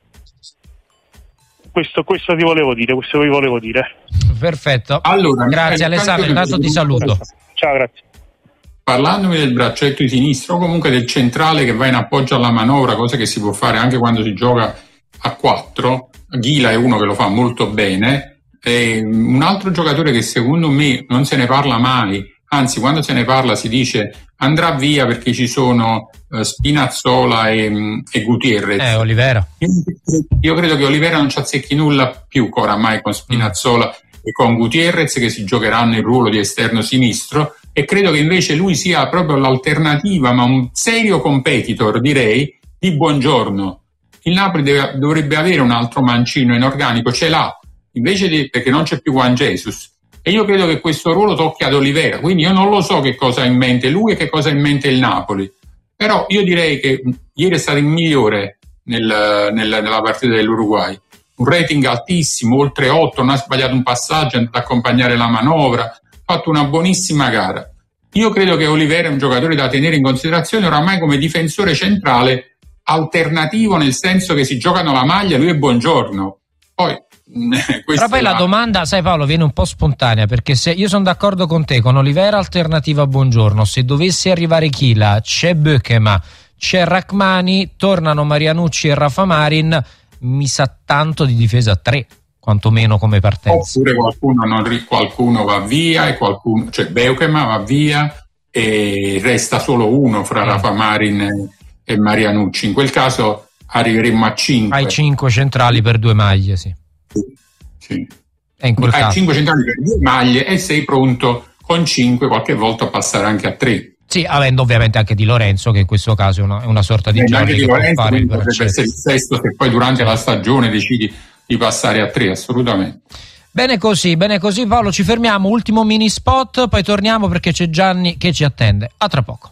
Questo, questo ti volevo dire, questo vi volevo dire. Perfetto. Allora, grazie Alessandro, intanto ti saluto. Ciao, grazie. Parlandomi del braccetto di sinistro, o comunque del centrale che va in appoggio alla manovra, cosa che si può fare anche quando si gioca a quattro, Ghila è uno che lo fa molto bene, e un altro giocatore che secondo me non se ne parla mai, anzi quando se ne parla si dice andrà via perché ci sono uh, Spinazzola e, e Gutierrez. Eh, Olivera. Io, io credo che Olivera non ci azzecchi nulla più oramai con Spinazzola mm. e con Gutierrez, che si giocheranno il ruolo di esterno sinistro, e credo che invece lui sia proprio l'alternativa, ma un serio competitor, direi, di Buongiorno. Il Napoli deve, dovrebbe avere un altro mancino in organico, ce l'ha, invece di, perché non c'è più Juan Jesus. e io credo che questo ruolo tocchi ad Olivera, quindi io non lo so che cosa ha in mente lui e che cosa ha in mente il Napoli, però io direi che ieri è stato il migliore nel, nel, nella partita dell'Uruguay, un rating altissimo, oltre otto, non ha sbagliato un passaggio, è andato ad accompagnare la manovra, ha fatto una buonissima gara. Io credo che Olivera è un giocatore da tenere in considerazione oramai come difensore centrale alternativo, nel senso che si giocano la maglia lui e Buongiorno. Poi Però poi la... la domanda, sai Paolo, viene un po' spontanea, perché se io sono d'accordo con te, con Olivera alternativa a Buongiorno, se dovesse arrivare Chila, c'è Bökema, c'è Rachmani, tornano Marianucci e Rafa Marin, mi sa tanto di difesa a tre, quantomeno come partenza. Oppure qualcuno, non, qualcuno va via e qualcuno, cioè Bökema va via e resta solo uno fra mm. Rafa Marin e, e Marianucci. In quel caso arriveremmo a cinque. Ai cinque centrali per due maglie, sì. Sì. E in quel Hai caso cinque centrali per due maglie e sei pronto con cinque qualche volta a passare anche a tre. Sì, avendo ovviamente anche Di Lorenzo, che in questo caso è una, è una sorta di Gianni Gianni Di che Lorenzo, può fare il potrebbe essere il sesto se poi durante la stagione decidi di passare a tre, assolutamente. Bene così, bene così Paolo, ci fermiamo, ultimo mini spot, poi torniamo perché c'è Gianni che ci attende. A tra poco.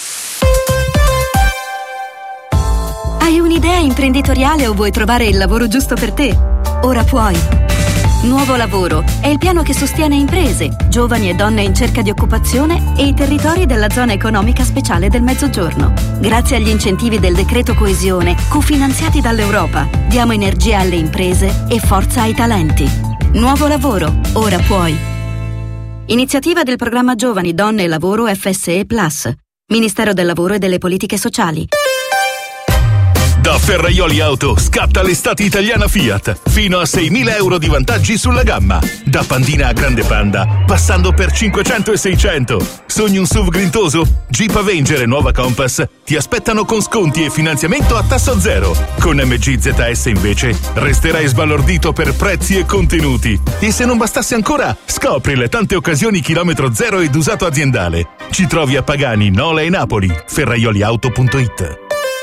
Hai un'idea imprenditoriale o vuoi trovare il lavoro giusto per te? Ora puoi. Nuovo Lavoro è il piano che sostiene imprese, giovani e donne in cerca di occupazione e i territori della zona economica speciale del Mezzogiorno. Grazie agli incentivi del decreto coesione, cofinanziati dall'Europa, diamo energia alle imprese e forza ai talenti. Nuovo Lavoro, ora puoi. Iniziativa del programma Giovani, Donne e Lavoro F S E Plus, Ministero del Lavoro e delle Politiche Sociali. Da Ferraioli Auto scatta l'estate italiana Fiat, fino a seimila euro di vantaggi sulla gamma. Da Pandina a Grande Panda, passando per cinquecento e seicento. Sogni un S U V grintoso? Jeep Avenger e nuova Compass ti aspettano con sconti e finanziamento a tasso zero. Con M G Z S invece resterai sbalordito per prezzi e contenuti. E se non bastasse ancora, scopri le tante occasioni chilometro zero ed usato aziendale. Ci trovi a Pagani, Nola e Napoli. ferraioliauto punto it.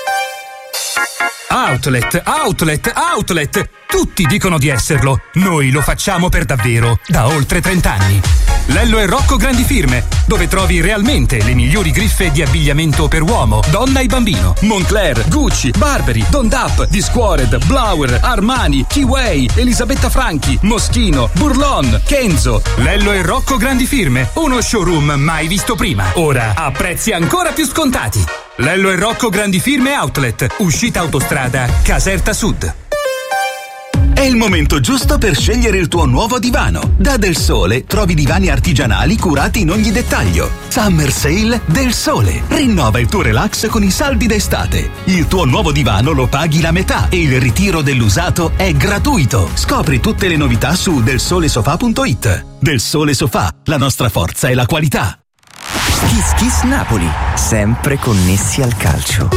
Outlet, outlet, outlet! Tutti dicono di esserlo. Noi lo facciamo per davvero, da oltre trent'anni. Lello e Rocco Grandi Firme, dove trovi realmente le migliori griffe di abbigliamento per uomo, donna e bambino. Moncler, Gucci, Burberry, Don Dap, Disquared, Blauer, Armani, Keyway, Elisabetta Franchi, Moschino, Burlon, Kenzo. Lello e Rocco Grandi Firme, uno showroom mai visto prima. Ora a prezzi ancora più scontati. Lello e Rocco Grandi Firme Outlet, uscita autostrada Caserta Sud. È il momento giusto per scegliere il tuo nuovo divano. Da Del Sole trovi divani artigianali curati in ogni dettaglio. Summer Sale Del Sole. Rinnova il tuo relax con i saldi d'estate. Il tuo nuovo divano lo paghi la metà e il ritiro dell'usato è gratuito. Scopri tutte le novità su del sole sofà punto it. Del Sole Sofà, la nostra forza è la qualità. Kiss Kiss Napoli, sempre connessi al calcio.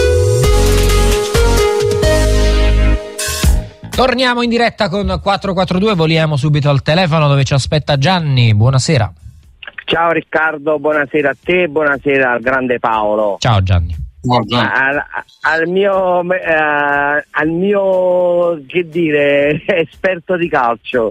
Torniamo in diretta con quattro quattro due, voliamo subito al telefono dove ci aspetta Gianni. Buonasera. Ciao Riccardo, buonasera a te, buonasera al grande Paolo. Ciao Gianni. No, Gianni. Al, al mio, eh, al mio, che dire, esperto di calcio.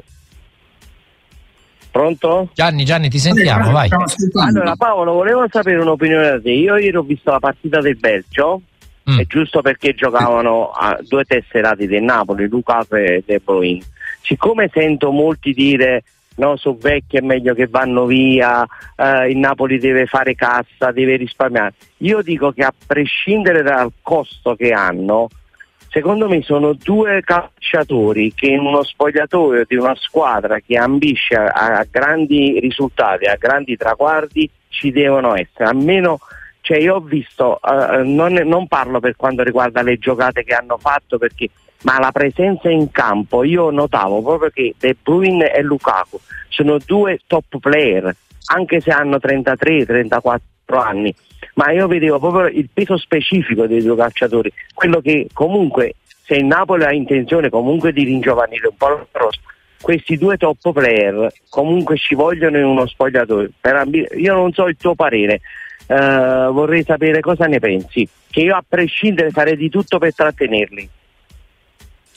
Pronto? Gianni, Gianni, ti sentiamo, vai. Allora Paolo, volevo sapere un'opinione da te. Io ieri ho visto la partita del Belgio. Mm. È giusto perché giocavano a due tesserati del Napoli, Lukaku e De Bruyne. Siccome sento molti dire no, sono vecchi, è meglio che vanno via, eh, il Napoli deve fare cassa, deve risparmiare, io dico che a prescindere dal costo che hanno, secondo me sono due calciatori che in uno spogliatoio di una squadra che ambisce a, a grandi risultati, a grandi traguardi, ci devono essere, almeno. Cioè io ho visto, uh, non, non parlo per quanto riguarda le giocate che hanno fatto, perché, ma la presenza in campo, io notavo proprio che De Bruyne e Lukaku sono due top player, anche se hanno trentatré trentaquattro anni, ma io vedevo proprio il peso specifico dei due calciatori, quello che comunque, se il Napoli ha intenzione comunque di ringiovanire un po' la rosa, questi due top player comunque ci vogliono in uno spogliatoio. Per ambi- io non so il tuo parere. Uh, vorrei sapere cosa ne pensi, che io a prescindere farei di tutto per trattenerli.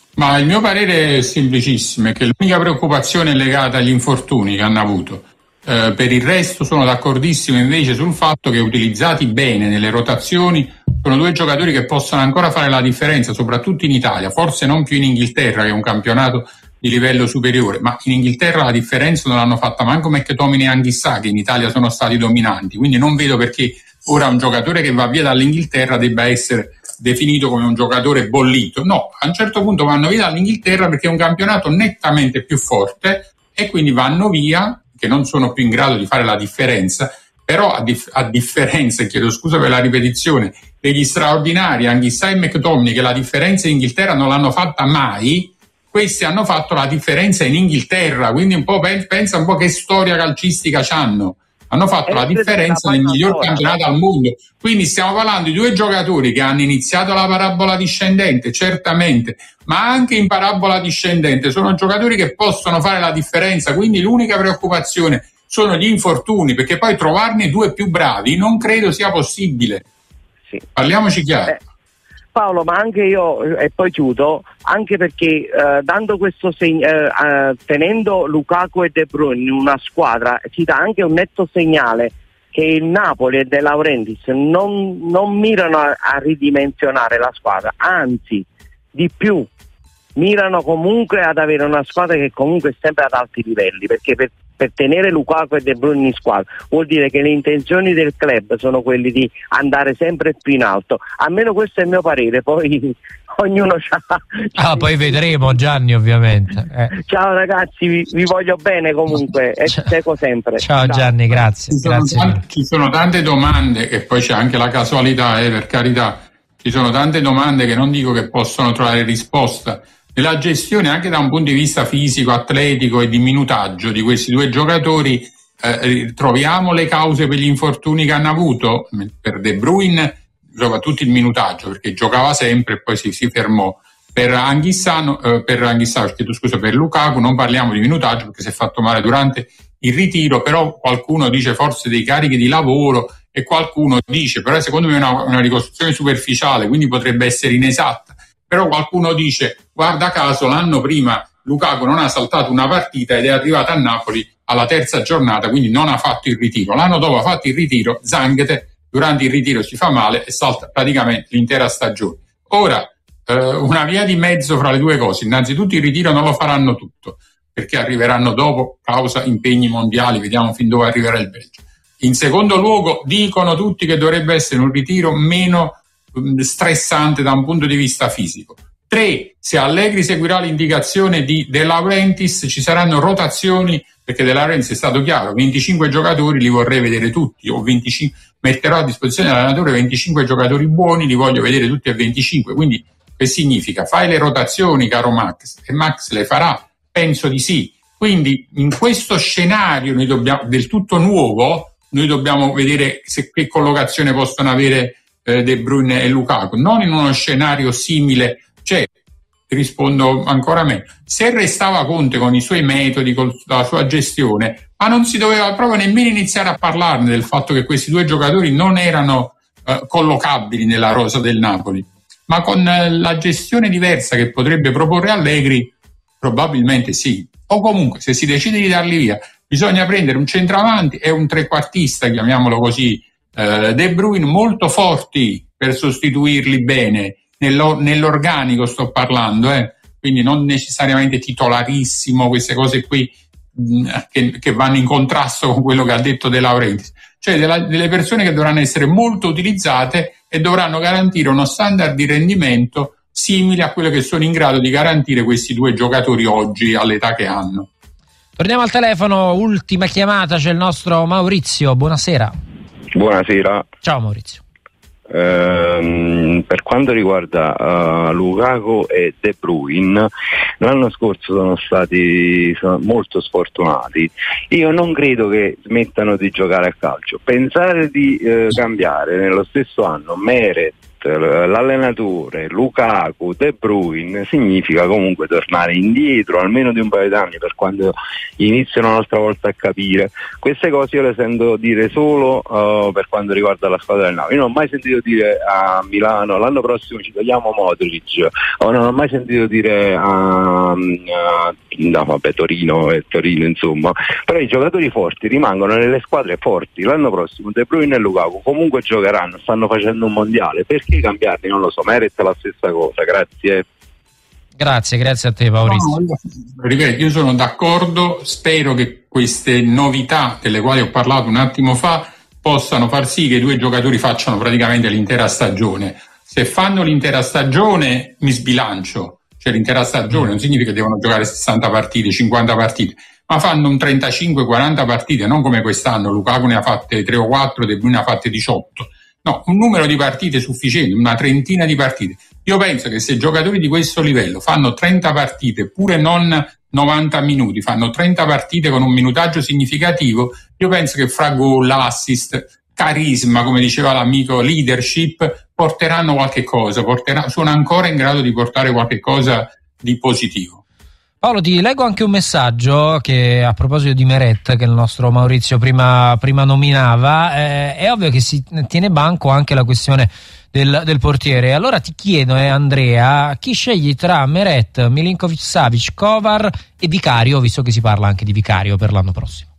Ma il mio parere è semplicissimo, è che l'unica preoccupazione è legata agli infortuni che hanno avuto. Eh, per il resto sono d'accordissimo invece sul fatto che, utilizzati bene nelle rotazioni, sono due giocatori che possono ancora fare la differenza, soprattutto in Italia, forse non più in Inghilterra, che è un campionato di livello superiore, ma in Inghilterra la differenza non l'hanno fatta manco McTominay e Anghissà, che in Italia sono stati dominanti, quindi non vedo perché ora un giocatore che va via dall'Inghilterra debba essere definito come un giocatore bollito. No, a un certo punto vanno via dall'Inghilterra perché è un campionato nettamente più forte e quindi vanno via, che non sono più in grado di fare la differenza, però a, dif- a differenza, chiedo scusa per la ripetizione, degli straordinari Anghissà e McTominay, che la differenza in Inghilterra non l'hanno fatta mai, questi hanno fatto la differenza in Inghilterra, quindi un po' pensa un po' che storia calcistica c'hanno. Hanno fatto la differenza nel miglior campionato al mondo. Quindi stiamo parlando di due giocatori che hanno iniziato la parabola discendente, certamente, ma anche in parabola discendente sono giocatori che possono fare la differenza. Quindi l'unica preoccupazione sono gli infortuni, perché poi trovarne due più bravi non credo sia possibile. Sì. Parliamoci chiaro. Eh. Paolo, ma anche io, e poi chiudo, anche perché eh, dando questo segno, eh, eh, tenendo Lukaku e De Bruyne in una squadra, si dà anche un netto segnale che il Napoli e De Laurentiis non, non mirano a, a ridimensionare la squadra, anzi, di più, mirano comunque ad avere una squadra che comunque è sempre ad alti livelli, perché per per tenere Lukaku e De Bruyne in squadra vuol dire che le intenzioni del club sono quelle di andare sempre più in alto, almeno questo è il mio parere, poi ognuno c'ha... Ah, poi vedremo, Gianni, ovviamente. Eh. Ciao ragazzi, vi, vi voglio bene comunque e ci seguo sempre. Ciao, ciao Gianni, grazie. Ci sono, grazie. Tante, ci sono tante domande, e poi c'è anche la casualità, eh, per carità, ci sono tante domande che non dico che possono trovare risposta. Nella gestione anche da un punto di vista fisico, atletico e di minutaggio di questi due giocatori, eh, troviamo le cause per gli infortuni che hanno avuto. Per De Bruyne soprattutto il minutaggio, perché giocava sempre e poi si, si fermò. Per Anghissà, eh, per Anghissà, chiedo scusa, per Lukaku non parliamo di minutaggio perché si è fatto male durante il ritiro, però qualcuno dice forse dei carichi di lavoro e qualcuno dice, però secondo me è una, una ricostruzione superficiale, quindi potrebbe essere inesatta. Però qualcuno dice, guarda caso, l'anno prima Lukaku non ha saltato una partita ed è arrivato a Napoli alla terza giornata, quindi non ha fatto il ritiro. L'anno dopo ha fatto il ritiro, Zanghete, durante il ritiro si fa male e salta praticamente l'intera stagione. Ora, eh, una via di mezzo fra le due cose. Innanzitutto il ritiro non lo faranno tutto, perché arriveranno dopo, causa impegni mondiali, vediamo fin dove arriverà il Belgio. In secondo luogo, dicono tutti che dovrebbe essere un ritiro meno stressante da un punto di vista fisico. Tre, se Allegri seguirà l'indicazione di De Laurentiis ci saranno rotazioni, perché De Laurentiis è stato chiaro, venticinque giocatori li vorrei vedere tutti, o venticinque, metterò a disposizione dell'allenatore venticinque giocatori buoni, li voglio vedere tutti a venticinque, quindi che significa? Fai le rotazioni, caro Max, e Max le farà? Penso di sì. Quindi in questo scenario noi dobbiamo, del tutto nuovo, noi dobbiamo vedere se, che collocazione possono avere De Bruyne e Lukaku, non in uno scenario simile, cioè rispondo ancora meglio, se restava Conte con i suoi metodi, con la sua gestione, ma non si doveva proprio nemmeno iniziare a parlarne del fatto che questi due giocatori non erano eh, collocabili nella rosa del Napoli, ma con eh, la gestione diversa che potrebbe proporre Allegri probabilmente sì, o comunque se si decide di darli via bisogna prendere un centravanti e un trequartista, chiamiamolo così, De Bruyne, molto forti per sostituirli bene, Nello, nell'organico sto parlando, eh. Quindi non necessariamente titolarissimo, queste cose qui mh, che, che vanno in contrasto con quello che ha detto De Laurentiis, cioè della, delle persone che dovranno essere molto utilizzate e dovranno garantire uno standard di rendimento simile a quello che sono in grado di garantire questi due giocatori oggi all'età che hanno. Torniamo al telefono, ultima chiamata, c'è il nostro Maurizio, buonasera. Buonasera. Ciao Maurizio. Ehm, per quanto riguarda uh, Lukaku e De Bruyne, l'anno scorso sono stati sono molto sfortunati. Io non credo che smettano di giocare a calcio. Pensare di eh, cambiare nello stesso anno Meret l'allenatore, Lukaku, De Bruyne, significa comunque tornare indietro almeno di un paio d'anni per quando iniziano un'altra volta a capire. Queste cose io le sento dire solo uh, per quando riguarda la squadra del Napoli. Io non ho mai sentito dire a Milano l'anno prossimo ci togliamo Modric, o non ho mai sentito dire a, a no, vabbè, Torino e Torino insomma, però i giocatori forti rimangono nelle squadre forti. L'anno prossimo De Bruyne e Lukaku comunque giocheranno, stanno facendo un mondiale, perché cambiarli? Non lo so, Meret la stessa cosa. Grazie. Grazie, grazie a te Maurizio. No, ripeto, io sono d'accordo, spero che queste novità delle quali ho parlato un attimo fa possano far sì che i due giocatori facciano praticamente l'intera stagione. Se fanno l'intera stagione mi sbilancio, cioè l'intera stagione non significa che devono giocare sessanta partite, cinquanta partite, ma fanno un trentacinque quaranta partite, non come quest'anno, Lukaku ne ha fatte tre o quattro, De Bruyne ne ha fatte diciotto. No, un numero di partite sufficiente, una trentina di partite. Io penso che se giocatori di questo livello fanno trenta partite, pure non novanta minuti, fanno trenta partite con un minutaggio significativo, io penso che fra gol, assist, carisma, come diceva l'amico, leadership, porteranno qualche cosa, porteranno, sono ancora in grado di portare qualche cosa di positivo. Paolo, ti leggo anche un messaggio che a proposito di Meret, che il nostro Maurizio prima, prima nominava, eh, è ovvio che si tiene banco anche la questione del, del portiere. Allora ti chiedo, eh, Andrea, chi scegli tra Meret, Milinkovic-Savic, Kovar e Vicario, visto che si parla anche di Vicario per l'anno prossimo?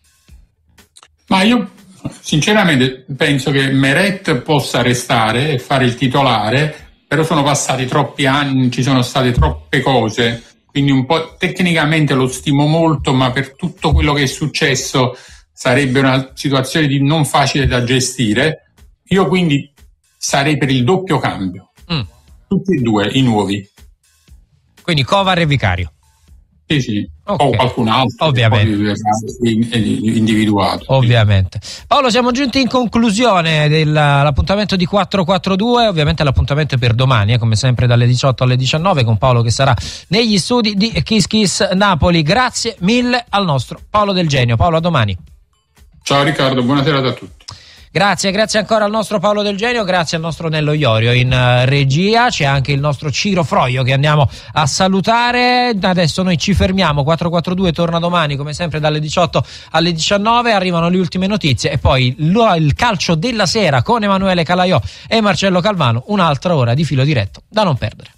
Ma io sinceramente penso che Meret possa restare e fare il titolare, però sono passati troppi anni, ci sono state troppe cose. Quindi un po' tecnicamente lo stimo molto, ma per tutto quello che è successo sarebbe una situazione di non facile da gestire. Io quindi sarei per il doppio cambio, mm. tutti e due i nuovi. Quindi Kovar e Vicario. Sì, sì, okay. O qualcun altro, ovviamente, individuato. Ovviamente. Paolo, siamo giunti in conclusione dell'appuntamento di quattro quattro due, ovviamente l'appuntamento è per domani, eh, come sempre dalle diciotto alle diciannove, con Paolo che sarà negli studi di Kiss Kiss Napoli. Grazie mille al nostro Paolo Del Genio. Paolo, a domani. Ciao Riccardo, buona serata a tutti. Grazie, grazie ancora al nostro Paolo Del Genio, grazie al nostro Nello Iorio in uh, regia, c'è anche il nostro Ciro Froio che andiamo a salutare. Adesso noi ci fermiamo, quattro quattro due torna domani come sempre dalle diciotto alle diciannove, arrivano le ultime notizie e poi lo, il calcio della sera con Emanuele Calaiò e Marcello Calvano, un'altra ora di filo diretto da non perdere.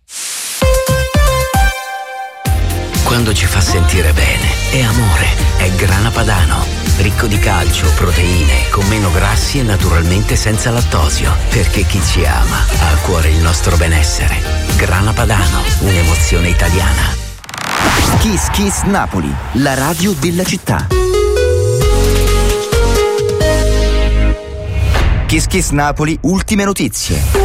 Quando ci fa sentire bene è amore, è Grana Padano. Ricco di calcio, proteine, con meno grassi e naturalmente senza lattosio. Perché chi ci ama ha a cuore il nostro benessere. Grana Padano, un'emozione italiana. Kiss Kiss Napoli, la radio della città. Kiss Kiss Napoli, ultime notizie.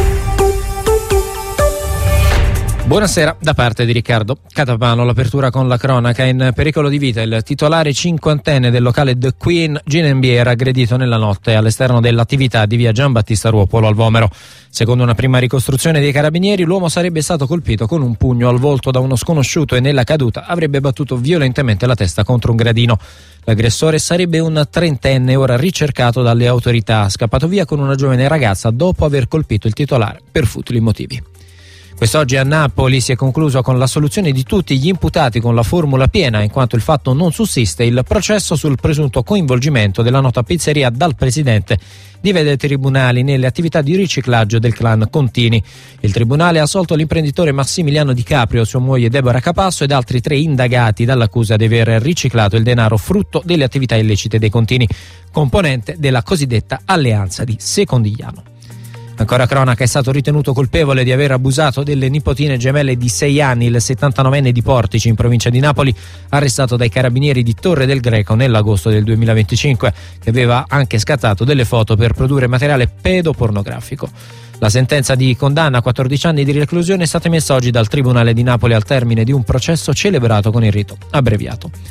Buonasera da parte di Riccardo Catapano, l'apertura con la cronaca. In pericolo di vita il titolare cinquantenne del locale The Queen Ginenbier, aggredito nella notte all'esterno dell'attività di via Giambattista Ruopolo al Vomero. Secondo una prima ricostruzione dei carabinieri, l'uomo sarebbe stato colpito con un pugno al volto da uno sconosciuto e nella caduta avrebbe battuto violentemente la testa contro un gradino. L'aggressore sarebbe un trentenne, ora ricercato dalle autorità, scappato via con una giovane ragazza dopo aver colpito il titolare per futili motivi. Quest'oggi a Napoli si è concluso con l'assoluzione di tutti gli imputati con la formula piena, in quanto il fatto non sussiste, il processo sul presunto coinvolgimento della nota pizzeria dal presidente divede tribunali nelle attività di riciclaggio del clan Contini. Il tribunale ha assolto l'imprenditore Massimiliano Di Caprio, sua moglie Deborah Capasso ed altri tre indagati dall'accusa di aver riciclato il denaro frutto delle attività illecite dei Contini, componente della cosiddetta alleanza di Secondigliano. Ancora cronaca, è stato ritenuto colpevole di aver abusato delle nipotine gemelle di sei anni il settantanovenne di Portici in provincia di Napoli, arrestato dai carabinieri di Torre del Greco nell'agosto del duemilaventicinque, che aveva anche scattato delle foto per produrre materiale pedopornografico. La sentenza di condanna a quattordici anni di reclusione è stata emessa oggi dal Tribunale di Napoli al termine di un processo celebrato con il rito abbreviato.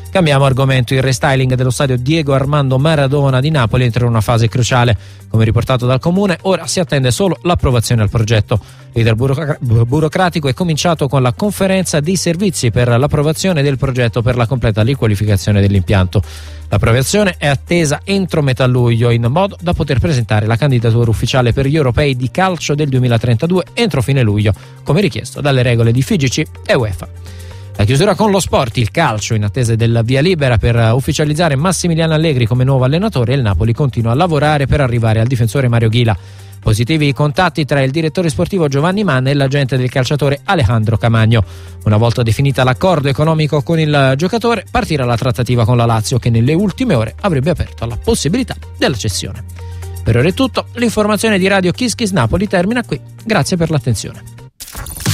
Cambiamo argomento. Il restyling dello stadio Diego Armando Maradona di Napoli entra in una fase cruciale. Come riportato dal Comune, ora si attende solo l'approvazione al progetto. L'iter burocra- burocratico è cominciato con la conferenza di servizi per l'approvazione del progetto per la completa riqualificazione dell'impianto. L'approvazione è attesa entro metà luglio, in modo da poter presentare la candidatura ufficiale per gli europei di calcio del duemilatrentadue entro fine luglio, come richiesto dalle regole di F I G C e UEFA. La chiusura con lo sport, il calcio in attesa del via libera per ufficializzare Massimiliano Allegri come nuovo allenatore, e il Napoli continua a lavorare per arrivare al difensore Mario Ghila. Positivi i contatti tra il direttore sportivo Giovanni Manna e l'agente del calciatore Alejandro Camagno. Una volta definita l'accordo economico con il giocatore, partirà la trattativa con la Lazio, che nelle ultime ore avrebbe aperto alla possibilità della cessione. Per ora è tutto, l'informazione di Radio Kiss Kiss Napoli termina qui. Grazie per l'attenzione.